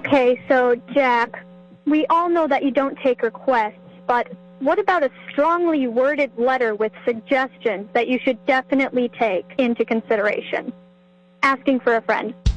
Okay, so, Jack, we all know that you don't take requests, but what about a strongly worded letter with suggestions that you should definitely take into consideration? Asking for a friend.